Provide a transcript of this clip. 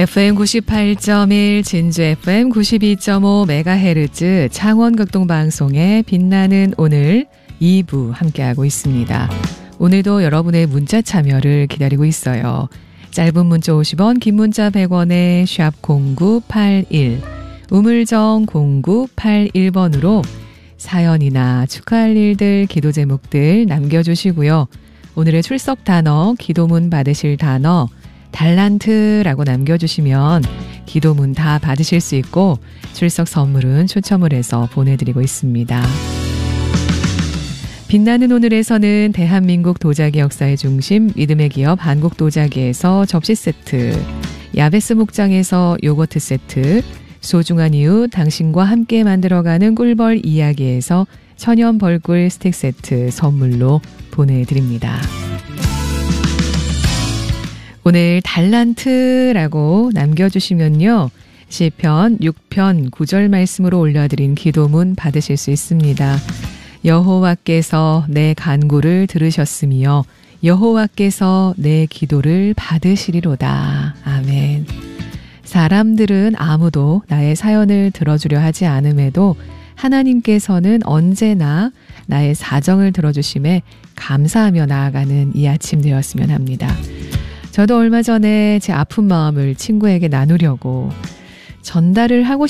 FM 98.1 진주 FM 92.5MHz 창원극동방송의 빛나는 오늘 2부 함께하고 있습니다. 오늘도 여러분의 문자 참여를 기다리고 있어요. 짧은 문자 50원, 긴 문자 100원에 샵 0981, 우물정 0981번으로 사연이나 축하할 일들, 기도 제목들 남겨주시고요. 오늘의 출석 단어, 기도문 받으실 단어 달란트라고 남겨주시면 기도문 다 받으실 수 있고 출석 선물은 추첨을 해서 보내드리고 있습니다. 빛나는 오늘에서는 대한민국 도자기 역사의 중심 믿음의 기업 한국도자기에서 접시 세트, 야베스 목장에서 요거트 세트, 소중한 이유 당신과 함께 만들어가는 꿀벌 이야기에서 천연 벌꿀 스틱 세트 선물로 보내드립니다. 오늘 달란트라고 남겨주시면요. 시편 6편 9절 말씀으로 올려드린 기도문 받으실 수 있습니다. 여호와께서 내 간구를 들으셨으며 여호와께서 내 기도를 받으시리로다. 아멘. 사람들은 아무도 나의 사연을 들어주려 하지 않음에도 하나님께서는 언제나 나의 사정을 들어주심에 감사하며 나아가는 이 아침 되었으면 합니다. 저도 얼마 전에 제 아픈 마음을 친구에게 나누려고 전달을 하고